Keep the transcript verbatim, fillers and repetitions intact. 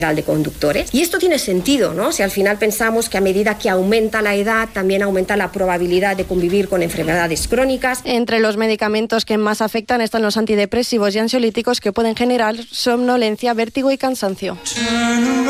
de conductores. Y esto tiene sentido, ¿no? Si al final pensamos que a medida que aumenta la edad, también aumenta la probabilidad de convivir con enfermedades crónicas. Entre los medicamentos que más afectan están los antidepresivos y ansiolíticos, que pueden generar somnolencia, vértigo y cansancio.